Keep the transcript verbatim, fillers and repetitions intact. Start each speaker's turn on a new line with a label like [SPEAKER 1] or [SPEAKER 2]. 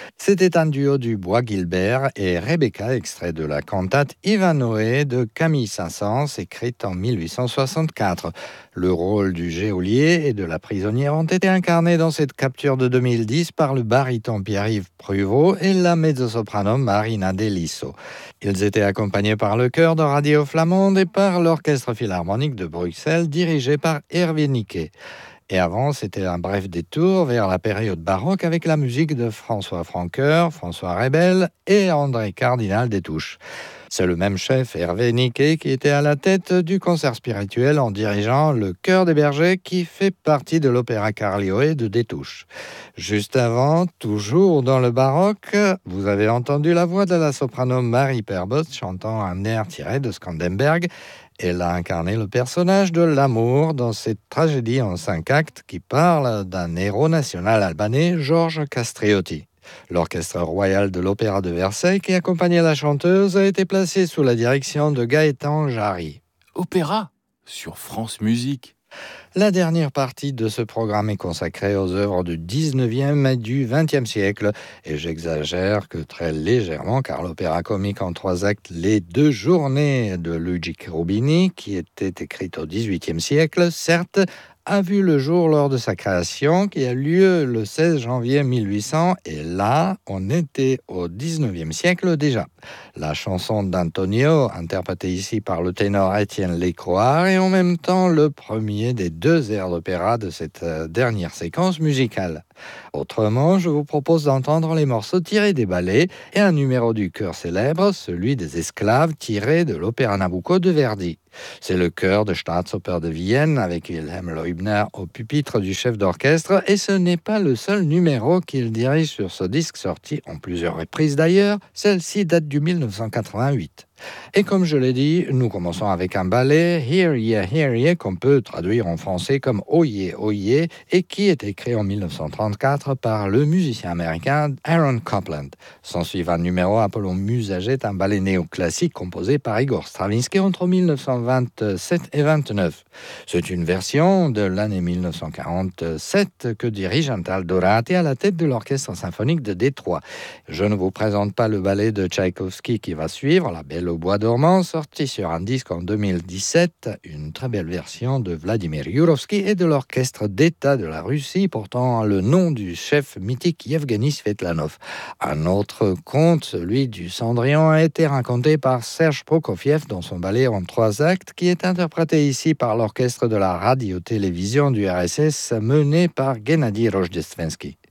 [SPEAKER 1] C'était un duo du Bois Guilbert et Rebecca, extrait de la cantate Ivanhoé de Camille Saint-Saëns, écrite en mille huit cent soixante-quatre. Le rôle du geôlier et de la prisonnière ont été incarnés dans cette capture de deux mille dix par le baryton Pierre-Yves Pruvot et la mezzo-soprano Marina Delisso. Ils étaient accompagnés par le chœur de Radio Flamande et par l'Orchestre Philharmonique de Bruxelles, dirigé par Hervé Niquet. Et avant, c'était un bref détour vers la période baroque avec la musique de François Francoeur, François Rebel et André Cardinal des Touches. C'est le même chef, Hervé Niquet, qui était à la tête du concert spirituel en dirigeant le Chœur des Bergers qui fait partie de l'opéra Carlioé de Destouches. Juste avant, toujours dans le baroque, vous avez entendu la voix de la soprano Marie Perbot chantant un air tiré de Skandenberg. Elle a incarné le personnage de l'amour dans cette tragédie en cinq actes qui parle d'un héros national albanais, Georges Castriotti. L'orchestre royal de l'Opéra de Versailles, qui accompagnait la chanteuse, a été placé sous la direction de Gaëtan Jarry.
[SPEAKER 2] Opéra sur France Musique.
[SPEAKER 1] La dernière partie de ce programme est consacrée aux œuvres du dix-neuvième et du vingtième siècle. Et j'exagère que très légèrement, car l'opéra comique en trois actes Les Deux Journées de Luigi Cherubini, qui était écrite au dix-huitième siècle, certes, a vu le jour lors de sa création, qui a lieu le seize janvier mille huit cents, et là, on était au dix-neuvième siècle déjà. La chanson d'Antonio, interprétée ici par le ténor Étienne Lécroard, est en même temps le premier des deux airs d'opéra de cette dernière séquence musicale. Autrement, je vous propose d'entendre les morceaux tirés des ballets et un numéro du chœur célèbre, celui des esclaves tiré de l'opéra Nabucco de Verdi. C'est le chœur de Staatsoper de Vienne avec Wilhelm Leubner au pupitre du chef d'orchestre, et ce n'est pas le seul numéro qu'il dirige sur ce disque sorti en plusieurs reprises d'ailleurs. Celle-ci date du mille neuf cent quatre-vingt-huit. Et comme je l'ai dit, nous commençons avec un ballet, Hear Ye, Hear Ye, qu'on peut traduire en français comme Oyez, Oyez, et qui est écrit en mille neuf cent trente-quatre par le musicien américain Aaron Copland. S'ensuit un numéro Apollon Musaget, un ballet néoclassique composé par Igor Stravinsky entre mille neuf cent vingt-sept et vingt-neuf. C'est une version de l'année mille neuf cent quarante-sept que dirige Antal Dorati à la tête de l'Orchestre symphonique de Détroit. Je ne vous présente pas le ballet de Tchaïkovski qui va suivre, La Belle au bois dormant, sorti sur un disque en deux mille dix-sept, une très belle version de Vladimir Yurovsky et de l'Orchestre d'État de la Russie, portant le nom du chef mythique Yevgeny Svetlanov. Un autre conte, celui du Cendrillon, a été raconté par Serge Prokofiev dans son ballet en trois actes, qui est interprété ici par l'Orchestre de la radio-télévision du R S S, mené par Gennady Rojdestvensky.